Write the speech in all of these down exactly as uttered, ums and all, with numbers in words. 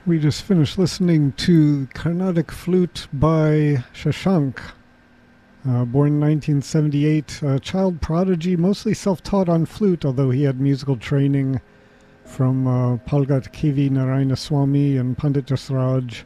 We just finished listening to Carnatic Flute by Shashank. Uh, born in nineteen seventy-eight, a child prodigy, mostly self-taught on flute, although he had musical training from uh, Palgat K V Narayanaswamy and Pandit Jasraj.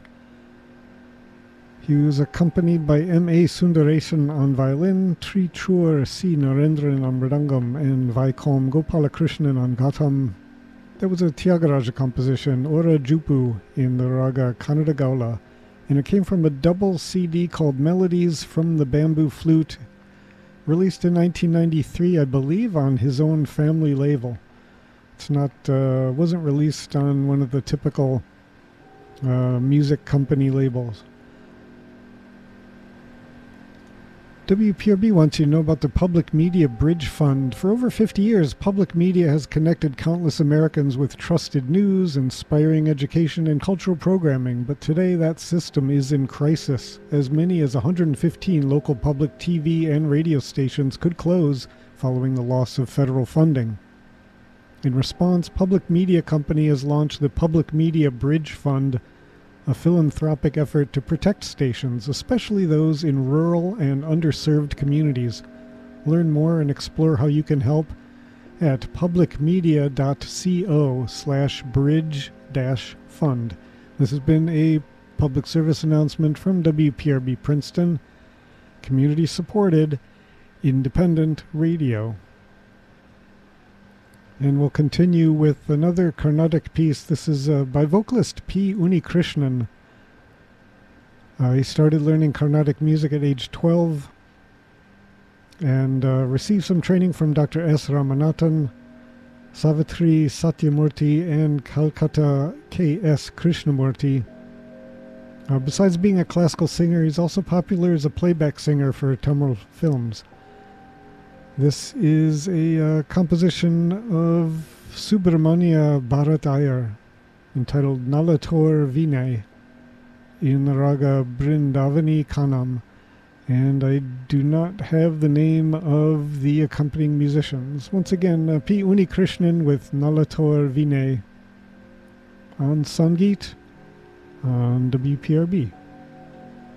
He was accompanied by M A Sundaresan on violin, Trichur C. Narendran on mridangam, and Vaikom Gopalakrishnan on ghatam. There was a Tyagaraja composition, Ora Jupu, in the raga Kannada Gaula, and it came from a double C D called Melodies from the Bamboo Flute, released in nineteen ninety-three, I believe, on his own family label. It's not, uh, wasn't released on one of the typical uh, music company labels. W P R B wants you to know about the Public Media Bridge Fund. For over fifty years, public media has connected countless Americans with trusted news, inspiring education, and cultural programming, but today that system is in crisis. As many as one hundred fifteen local public T V and radio stations could close following the loss of federal funding. In response, Public Media Company has launched the Public Media Bridge Fund, a philanthropic effort to protect stations, especially those in rural and underserved communities. Learn more and explore how you can help at publicmedia.co slash bridge dash fund. This has been a public service announcement from W P R B Princeton, community-supported, independent radio. And we'll continue with another Carnatic piece. This is uh, by vocalist P. Unikrishnan. Uh, he started learning Carnatic music at age twelve and uh, received some training from Doctor S. Ramanathan, Savitri Satyamurthy, and Calcutta K S. Krishnamurthy. Uh, besides being a classical singer, he's also popular as a playback singer for Tamil films. This is a uh, composition of Subramanya Bharat Iyer entitled Nalator Vinay in the raga Brindavani Kanam, and I do not have the name of the accompanying musicians. Once again, uh, P. Unikrishnan with Nalator Vinay on Sangeet on W P R B.